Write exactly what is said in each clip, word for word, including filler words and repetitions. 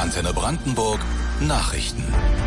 Antenne Brandenburg Nachrichten.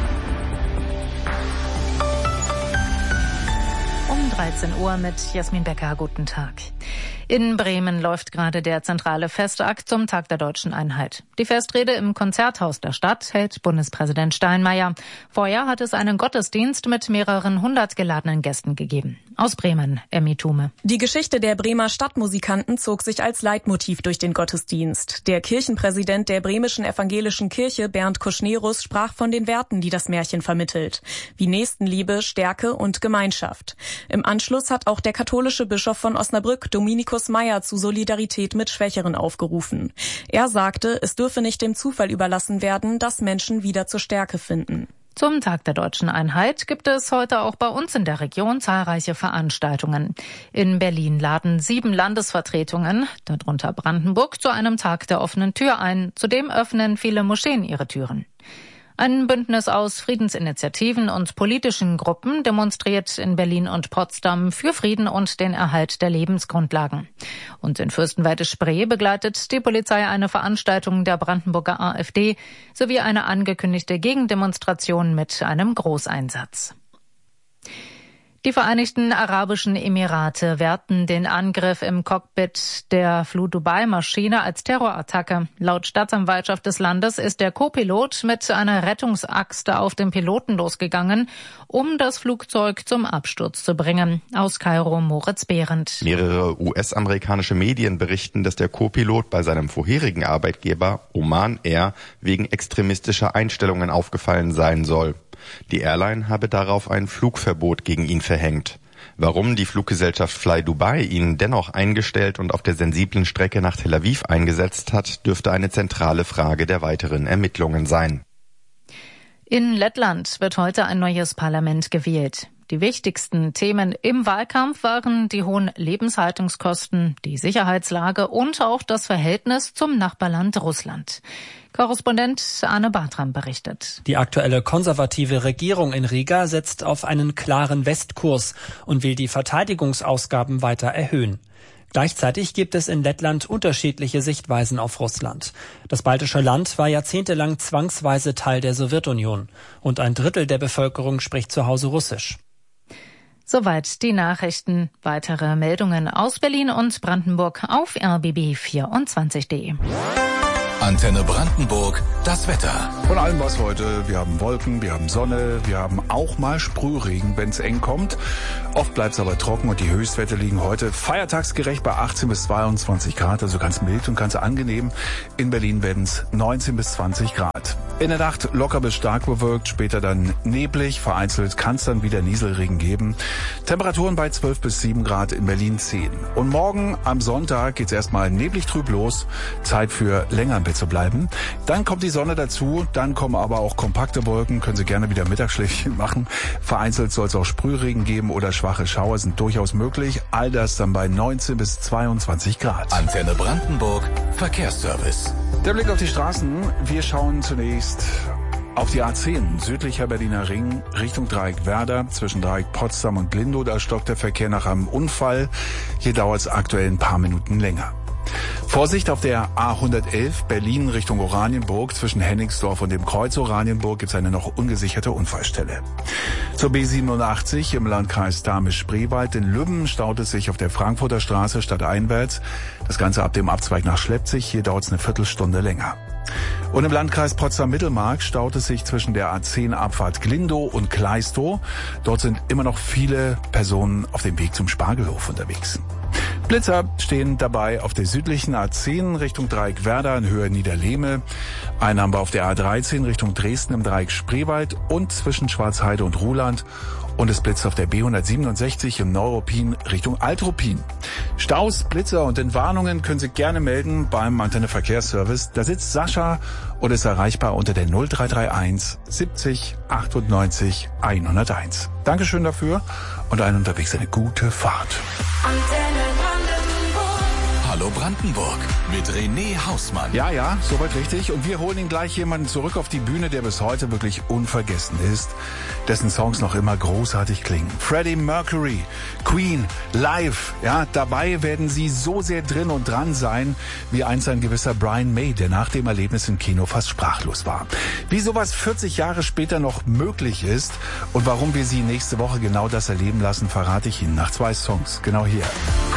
Um dreizehn Uhr mit Jasmin Becker. Guten Tag. In Bremen läuft gerade der zentrale Festakt zum Tag der Deutschen Einheit. Die Festrede im Konzerthaus der Stadt hält Bundespräsident Steinmeier. Vorher hat es einen Gottesdienst mit mehreren hundert geladenen Gästen gegeben. Aus Bremen, Emmy Thume. Die Geschichte der Bremer Stadtmusikanten zog sich als Leitmotiv durch den Gottesdienst. Der Kirchenpräsident der Bremischen Evangelischen Kirche, Bernd Kuschnerus, sprach von den Werten, die das Märchen vermittelt, wie Nächstenliebe, Stärke und Gemeinschaft. Im Anschluss hat auch der katholische Bischof von Osnabrück, Dominikus Meyer, zu Solidarität mit Schwächeren aufgerufen. Er sagte, es dürfe nicht dem Zufall überlassen werden, dass Menschen wieder zur Stärke finden. Zum Tag der Deutschen Einheit gibt es heute auch bei uns in der Region zahlreiche Veranstaltungen. In Berlin laden sieben Landesvertretungen, darunter Brandenburg, zu einem Tag der offenen Tür ein. Zudem öffnen viele Moscheen ihre Türen. Ein Bündnis aus Friedensinitiativen und politischen Gruppen demonstriert in Berlin und Potsdam für Frieden und den Erhalt der Lebensgrundlagen. Und in Fürstenwalde-Spree begleitet die Polizei eine Veranstaltung der Brandenburger AfD sowie eine angekündigte Gegendemonstration mit einem Großeinsatz. Die Vereinigten Arabischen Emirate werten den Angriff im Cockpit der Flu-Dubai-Maschine als Terrorattacke. Laut Staatsanwaltschaft des Landes ist der Co-Pilot mit einer Rettungsaxt auf den Piloten losgegangen, um das Flugzeug zum Absturz zu bringen. Aus Kairo, Moritz Behrendt. Mehrere U S-amerikanische Medien berichten, dass der Co-Pilot bei seinem vorherigen Arbeitgeber Oman Air wegen extremistischer Einstellungen aufgefallen sein soll. Die Airline habe darauf ein Flugverbot gegen ihn verhängt. Warum die Fluggesellschaft Fly Dubai ihn dennoch eingestellt und auf der sensiblen Strecke nach Tel Aviv eingesetzt hat, dürfte eine zentrale Frage der weiteren Ermittlungen sein. In Lettland wird heute ein neues Parlament gewählt. Die wichtigsten Themen im Wahlkampf waren die hohen Lebenshaltungskosten, die Sicherheitslage und auch das Verhältnis zum Nachbarland Russland. Korrespondent Arne Bartram berichtet. Die aktuelle konservative Regierung in Riga setzt auf einen klaren Westkurs und will die Verteidigungsausgaben weiter erhöhen. Gleichzeitig gibt es in Lettland unterschiedliche Sichtweisen auf Russland. Das baltische Land war jahrzehntelang zwangsweise Teil der Sowjetunion und ein Drittel der Bevölkerung spricht zu Hause Russisch. Soweit die Nachrichten. Weitere Meldungen aus Berlin und Brandenburg auf r b b vierundzwanzig punkt de. Antenne Brandenburg, das Wetter. Von allem was heute. Wir haben Wolken, wir haben Sonne, wir haben auch mal Sprühregen, wenn es eng kommt. Oft bleibt es aber trocken und die Höchstwerte liegen heute feiertagsgerecht bei achtzehn bis zweiundzwanzig Grad, also ganz mild und ganz angenehm. In Berlin werden es neunzehn bis zwanzig Grad. In der Nacht locker bis stark bewölkt, später dann neblig, vereinzelt kann es dann wieder Nieselregen geben. Temperaturen bei zwölf bis sieben Grad, in Berlin zehn. Und morgen am Sonntag geht's erstmal neblig trüb los, Zeit für länger im Bett zu bleiben. Dann kommt die Sonne dazu, dann kommen aber auch kompakte Wolken, können Sie gerne wieder Mittagsschläfchen machen. Vereinzelt soll es auch Sprühregen geben oder schwache Schauer sind durchaus möglich. All das dann bei neunzehn bis zweiundzwanzig Grad. Antenne Brandenburg, Verkehrsservice. Der Blick auf die Straßen. Wir schauen zunächst auf die A zehn, südlicher Berliner Ring, Richtung Dreieck Werder, zwischen Dreieck Potsdam und Lindow. Da stockt der Verkehr nach einem Unfall. Hier dauert es aktuell ein paar Minuten länger. Vorsicht auf der A hundertelf Berlin Richtung Oranienburg. Zwischen Hennigsdorf und dem Kreuz Oranienburg gibt es eine noch ungesicherte Unfallstelle. Zur B siebenundachtzig im Landkreis Dahme-Spreewald in Lübben staut es sich auf der Frankfurter Straße stadteinwärts. Das Ganze ab dem Abzweig nach Schleppzig. Hier dauert es eine Viertelstunde länger. Und im Landkreis Potsdam-Mittelmark staut es sich zwischen der A zehn Abfahrt Glindow und Kleistow. Dort sind immer noch viele Personen auf dem Weg zum Spargelhof unterwegs. Blitzer stehen dabei auf der südlichen A zehn Richtung Dreieck Werder in Höhe Niederlehme. Einen haben wir auf der A dreizehn Richtung Dresden im Dreieck Spreewald und zwischen Schwarzheide und Ruhland. Und es blitzt auf der B hundertsiebenundsechzig im Neuruppin Richtung Altruppin. Staus, Blitzer und Entwarnungen können Sie gerne melden beim Antenne Verkehrsservice. Da sitzt Sascha und ist erreichbar unter der null drei drei eins siebzig achtundneunzig hunderteins. Dankeschön dafür und allen unterwegs eine gute Fahrt. Hallo Hallo Brandenburg mit René Hausmann. Ja, ja, soweit richtig. Und wir holen ihn gleich jemanden zurück auf die Bühne, der bis heute wirklich unvergessen ist, dessen Songs noch immer großartig klingen. Freddie Mercury, Queen, live. Ja, dabei werden sie so sehr drin und dran sein, wie einst ein gewisser Brian May, der nach dem Erlebnis im Kino fast sprachlos war. Wie sowas vierzig Jahre später noch möglich ist und warum wir sie nächste Woche genau das erleben lassen, verrate ich Ihnen nach zwei Songs. Genau hier.